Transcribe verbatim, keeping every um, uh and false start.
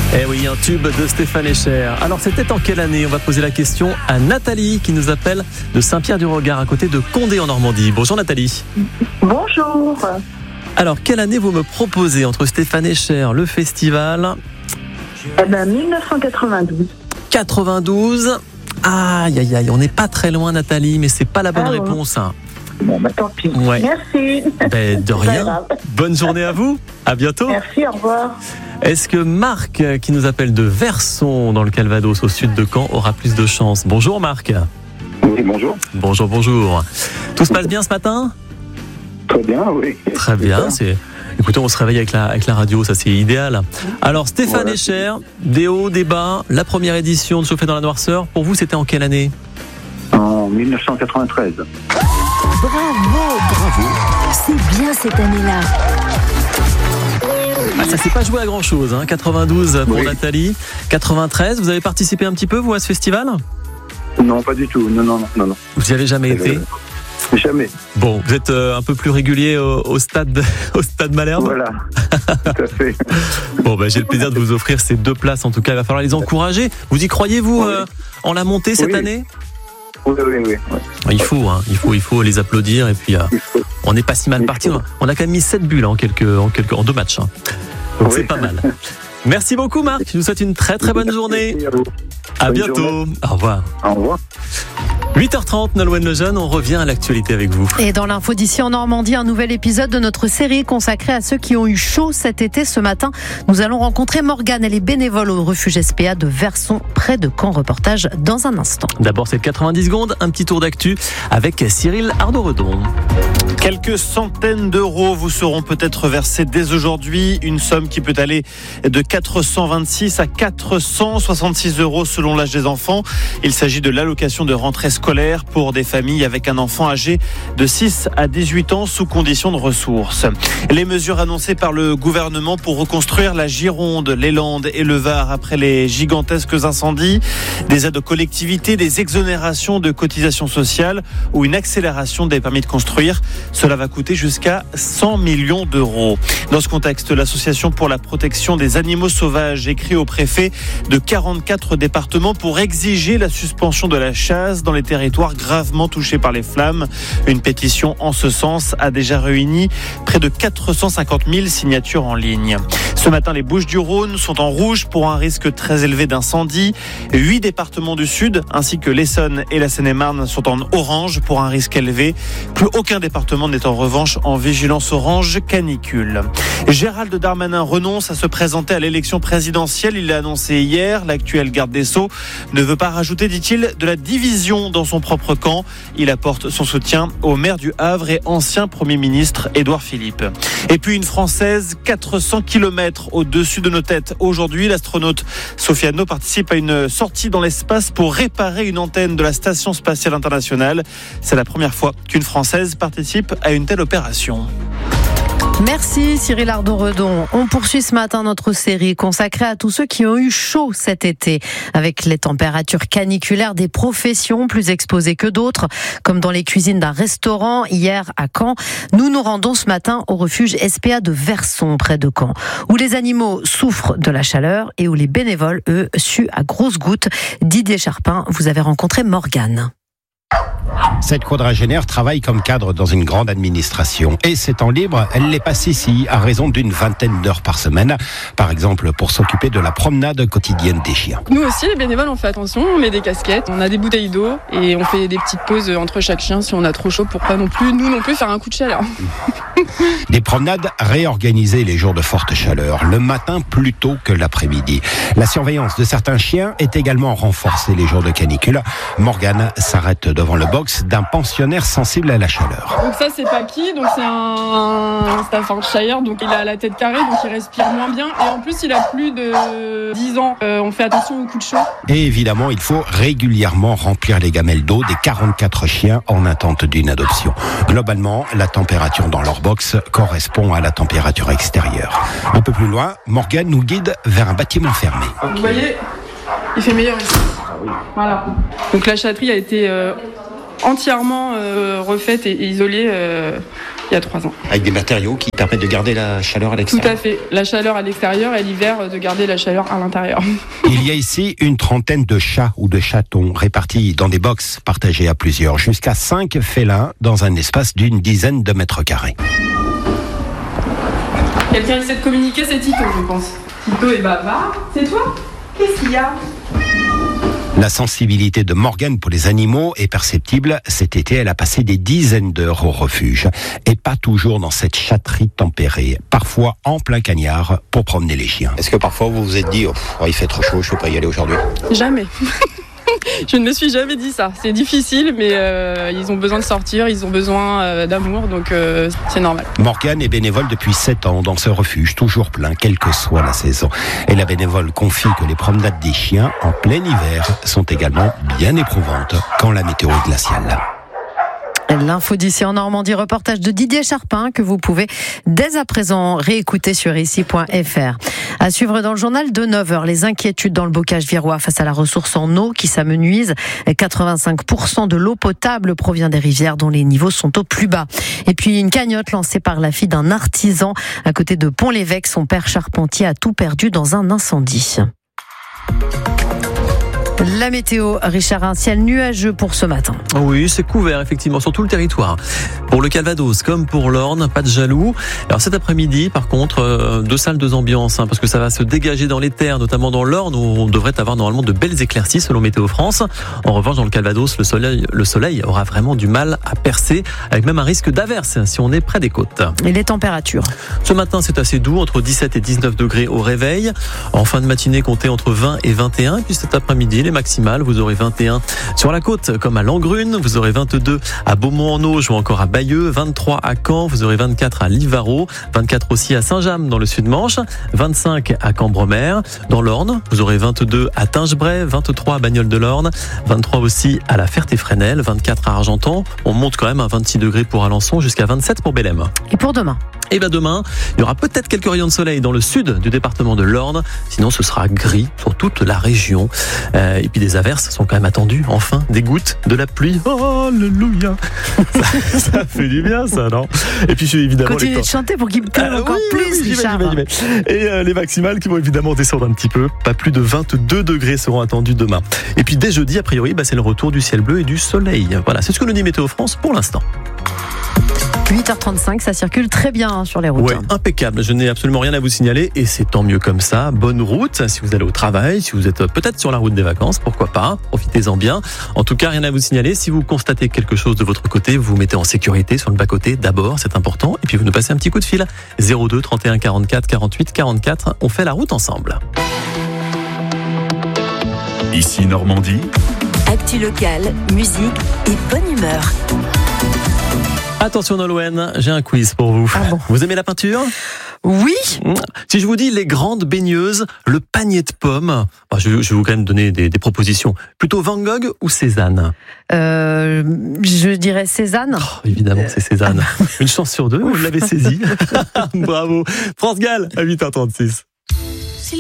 Eh oui, un tube de Stéphane Echer. Alors, c'était en quelle année? On va poser la question à Nathalie qui nous appelle de Saint-Pierre-du-Regard à côté de Condé en Normandie. Bonjour Nathalie. Bonjour. Alors, quelle année vous me proposez entre Stéphane Echer, le festival? Eh ben, dix-neuf cent quatre-vingt-douze. quatre-vingt-douze. Aïe, aïe, aïe, on n'est pas très loin Nathalie, mais c'est pas la bonne ah, réponse. Hein. Bon, bah tant pis. Ouais. Merci. Ben, de rien. Bonne journée à vous. À bientôt. Merci, au revoir. Est-ce que Marc, qui nous appelle de Verson, dans le Calvados, au sud de Caen, aura plus de chance? Bonjour Marc. Oui, bonjour. Bonjour, bonjour. Tout se passe bien ce matin? Très bien, oui. Très bien. C'est... Écoutez, on se réveille avec la, avec la radio, ça c'est idéal. Alors Stéphane voilà. Echer, des hauts, des bas, la première édition de Chauffer dans la noirceur, pour vous c'était en quelle année? En dix-neuf cent quatre-vingt-treize. Bravo, bravo. C'est bien cette année-là. Ah, ça s'est pas joué à grand chose, hein. quatre-vingt-douze pour oui. Nathalie, quatre-vingt-treize. Vous avez participé un petit peu vous à ce festival? Non, pas du tout. Non, non, non, non. Vous n'y avez jamais été? Jamais. Bon, vous êtes euh, un peu plus régulier au, au stade, au stade Malherbe. Voilà. Tout à fait. Bon, ben, j'ai le plaisir de vous offrir ces deux places. En tout cas, il va falloir les encourager. Vous y croyez vous euh, en la montée cette oui. année? Oui, oui, oui. oui. Il faut, hein, il faut, il faut les applaudir et puis euh, on n'est pas si mal parti. On a quand même mis sept buts là, en quelques, en quelques, en deux matchs. Hein. Donc oui. C'est pas mal. Merci beaucoup Marc. Je vous souhaite une très très bonne journée. À, à bientôt. Journée. Au revoir. Au revoir. huit heures trente, Nolwenn Lejeune, on revient à l'actualité avec vous. Et dans l'info d'ici en Normandie, un nouvel épisode de notre série consacrée à ceux qui ont eu chaud cet été. Ce matin, nous allons rencontrer Morgane. Elle est bénévole au refuge S P A de Verson, près de Caen. Reportage dans un instant. D'abord, c'est quatre-vingt-dix secondes, un petit tour d'actu avec Cyril Ardo-Redon. Quelques centaines d'euros vous seront peut-être versés dès aujourd'hui. Une somme qui peut aller de quatre cent vingt-six à quatre cent soixante-six euros selon l'âge des enfants. Il s'agit de l'allocation de rentrée scolaire pour des familles avec un enfant âgé de six à dix-huit ans sous condition de ressources. Les mesures annoncées par le gouvernement pour reconstruire la Gironde, les Landes et le Var après les gigantesques incendies, des aides aux collectivités, des exonérations de cotisations sociales ou une accélération des permis de construire. Cela va coûter jusqu'à cent millions d'euros. Dans ce contexte, l'association pour la protection des animaux sauvages écrit au préfet de quarante-quatre départements pour exiger la suspension de la chasse dans les territoires gravement touchés par les flammes. Une pétition en ce sens a déjà réuni près de quatre cent cinquante mille signatures en ligne. Ce matin, les Bouches-du-Rhône sont en rouge pour un risque très élevé d'incendie. Huit départements du Sud, ainsi que l'Essonne et la Seine-et-Marne, sont en orange pour un risque élevé. Plus aucun département n'est en revanche en vigilance orange canicule. Gérald Darmanin renonce à se présenter à l'élection présidentielle. Il l'a annoncé hier. L'actuel garde des Sceaux ne veut pas rajouter, dit-il, de la division dans son propre camp. Il apporte son soutien au maire du Havre et ancien Premier ministre Édouard Philippe. Et puis une Française, quatre cents kilomètres au-dessus de nos têtes. Aujourd'hui, l'astronaute Sophie Anno participe à une sortie dans l'espace pour réparer une antenne de la Station spatiale internationale. C'est la première fois qu'une Française participe à une telle opération. Merci Cyril Ardo-Redon. On poursuit ce matin notre série consacrée à tous ceux qui ont eu chaud cet été. Avec les températures caniculaires, des professions plus exposées que d'autres, comme dans les cuisines d'un restaurant hier à Caen. Nous nous rendons ce matin au refuge S P A de Verson, près de Caen, où les animaux souffrent de la chaleur et où les bénévoles, eux, suent à grosses gouttes. Didier Charpin, vous avez rencontré Morgane. Cette quadragénaire travaille comme cadre dans une grande administration. Et ses temps libres, elle les passe ici, à raison d'une vingtaine d'heures par semaine. Par exemple, pour s'occuper de la promenade quotidienne des chiens. Nous aussi, les bénévoles, on fait attention, on met des casquettes, on a des bouteilles d'eau et on fait des petites pauses entre chaque chien si on a trop chaud pour pas non plus, nous non plus, faire un coup de chaleur. Des promenades réorganisées les jours de forte chaleur, le matin plutôt que l'après-midi. La surveillance de certains chiens est également renforcée les jours de canicule. Morgane s'arrête devant le box d'un pensionnaire sensible à la chaleur. Donc ça c'est Paki, donc c'est un, un Staffordshire, donc il a la tête carrée, donc il respire moins bien et en plus il a plus de dix ans. Euh, on fait attention aux coups de chaud. Et évidemment, il faut régulièrement remplir les gamelles d'eau des quarante-quatre chiens en attente d'une adoption. Globalement, la température dans leur box correspond à la température extérieure. Un peu plus loin, Morgane nous guide vers un bâtiment fermé. Okay. Vous voyez, il fait meilleur ici. Voilà. Donc la chatterie a été euh, entièrement euh, refaite et, et isolée euh, il y a trois ans. Avec des matériaux qui permettent de garder la chaleur à Tout l'extérieur. à fait. La chaleur à l'extérieur et l'hiver de garder la chaleur à l'intérieur. Il y a ici une trentaine de chats ou de chatons répartis dans des box partagés à plusieurs, jusqu'à cinq félins dans un espace d'une dizaine de mètres carrés. Quelqu'un essaie de communiquer, c'est Tito, je pense. Tito est bavard. C'est toi ? Qu'est-ce qu'il y a ? La sensibilité de Morgane pour les animaux est perceptible. Cet été, elle a passé des dizaines d'heures au refuge. Et pas toujours dans cette chatterie tempérée. Parfois en plein cagnard pour promener les chiens. Est-ce que parfois vous vous êtes dit, oh, il fait trop chaud, je ne peux pas y aller aujourd'hui ? Jamais. Je ne me suis jamais dit ça. C'est difficile, mais euh, ils ont besoin de sortir, ils ont besoin euh, d'amour, donc euh, c'est normal. Morgane est bénévole depuis sept ans dans ce refuge, toujours plein, quelle que soit la saison. Et la bénévole confie que les promenades des chiens en plein hiver sont également bien éprouvantes quand la météo est glaciale. L'info d'ici en Normandie, reportage de Didier Charpin que vous pouvez dès à présent réécouter sur ici point f r. À suivre dans le journal de neuf heures, les inquiétudes dans le bocage virois face à la ressource en eau qui s'amenuise. quatre-vingt-cinq pour cent de l'eau potable provient des rivières dont les niveaux sont au plus bas. Et puis une cagnotte lancée par la fille d'un artisan à côté de Pont-l'Évêque. Son père charpentier a tout perdu dans un incendie. La météo, Richard, un ciel nuageux pour ce matin. Oui, c'est couvert effectivement sur tout le territoire. Pour le Calvados comme pour l'Orne, pas de jaloux. Alors cet après-midi, par contre, euh, deux salles, deux ambiances, hein, parce que ça va se dégager dans les terres, notamment dans l'Orne, où on devrait avoir normalement de belles éclaircies selon Météo France. En revanche, dans le Calvados, le soleil, le soleil aura vraiment du mal à percer, avec même un risque d'averse si on est près des côtes. Et les températures ? Ce matin, c'est assez doux, entre dix-sept et dix-neuf degrés au réveil. En fin de matinée, comptez entre vingt et vingt et un. Et puis cet après-midi, les maximales, vous aurez vingt et un sur la côte, comme à Langrune, vous aurez vingt-deux à Beaumont-en-Auge ou encore à Bayeux, vingt-trois à Caen, vous aurez vingt-quatre à Livarot, vingt-quatre aussi à Saint-James dans le Sud-Manche, vingt-cinq à Cambremer. Dans l'Orne, vous aurez vingt-deux à Tingebray, vingt-trois à Bagnoles-de-l'Orne, vingt-trois aussi à la Ferté-Fresnel, vingt-quatre à Argentan. On monte quand même à vingt-six degrés pour Alençon, jusqu'à vingt-sept pour Bélem. Et pour demain ? Et bien demain, il y aura peut-être quelques rayons de soleil dans le sud du département de l'Orne. Sinon, ce sera gris sur toute la région. Euh, et puis des averses sont quand même attendues. Enfin, des gouttes, de la pluie. Oh, alléluia. ça, ça fait du bien, ça, non ? Et puis évidemment, continuez les de chanter pour qu'il pleuve ah, encore oui, plus, oui, Richard. j'y vais, j'y vais. Et euh, les maximales qui vont évidemment descendre un petit peu. Pas plus de vingt-deux degrés seront attendus demain. Et puis dès jeudi, a priori, bah, c'est le retour du ciel bleu et du soleil. Voilà, c'est ce que nous dit Météo France pour l'instant. huit heures trente-cinq, ça circule très bien hein, sur les routes. Ouais, impeccable. Je n'ai absolument rien à vous signaler et c'est tant mieux comme ça. Bonne route si vous allez au travail, si vous êtes peut-être sur la route des vacances, pourquoi pas. Profitez-en bien. En tout cas, rien à vous signaler. Si vous constatez quelque chose de votre côté, vous vous mettez en sécurité sur le bas-côté d'abord, c'est important. Et puis vous nous passez un petit coup de fil. zéro deux trente et un quarante-quatre quarante-huit quarante-quatre. On fait la route ensemble. Ici Normandie. Actu locale, musique et bonne humeur. Attention Nolwenn, j'ai un quiz pour vous. Ah bon. Vous aimez la peinture ? Oui. Si je vous dis les grandes baigneuses, le panier de pommes, bah je, je vais vous quand même donner des, des propositions. Plutôt Van Gogh ou Cézanne ? euh, Je dirais Cézanne. Oh, évidemment, c'est Cézanne. Une chance sur deux, vous l'avez saisi. Bravo. France Gall à huit heures trente-six.